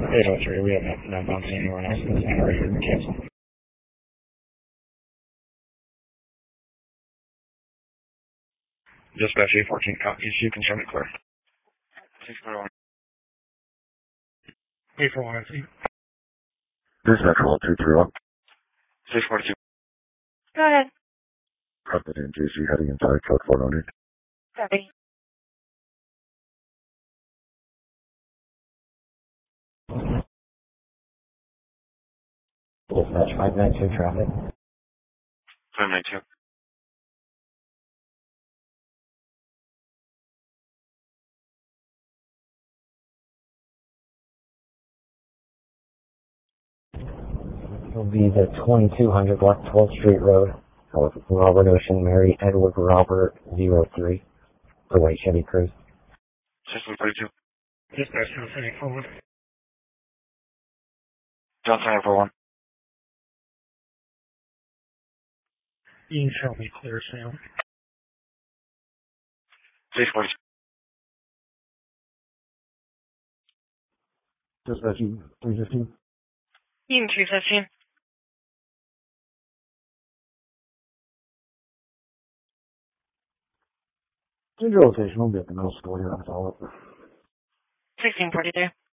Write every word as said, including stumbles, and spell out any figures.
eight oh three, we have not, not found anyone else in this area. You're cancel. Dispatch eight fourteen copies. You can send it clear. six four one. eight four one, see. Dispatch one two three one. six four two. Go ahead. Rapid in J C heading inside code four hundred. Copy. Dispatch five nine two traffic. five nine two. It'll be the twenty-two hundred West twelfth Street Road, Robert Ocean, Mary Edward Robert zero three, the white Chevy Cruze. six one thirty-two. Dispatch Johnson eight four one. Johnson eight four one. You can show me clear, Sam. six four two. Dispatch three fifteen. Eaton three fifteen. Change your location. We'll get the middle school here. That's all. sixteen forty-two.